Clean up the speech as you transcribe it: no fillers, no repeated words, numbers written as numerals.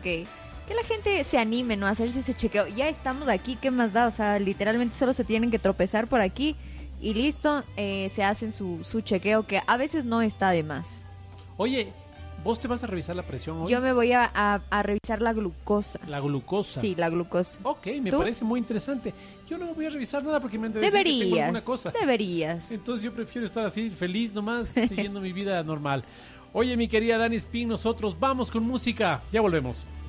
que la gente se anime, ¿no? A hacerse ese chequeo. Ya estamos aquí, ¿qué más da? O sea, literalmente solo se tienen que tropezar por aquí y listo, se hacen su chequeo, que a veces no está de más. Oye, ¿vos te vas a revisar la presión hoy? Yo me voy a revisar la glucosa. La glucosa. Sí, la glucosa. Ok, me ¿Tú? parece muy interesante. Yo no voy a revisar nada porque me han de decir que tengo alguna cosa. Deberías. Entonces yo prefiero estar así, feliz nomás, siguiendo mi vida normal. Oye, mi querida Dani Spin, nosotros vamos con música. Ya volvemos.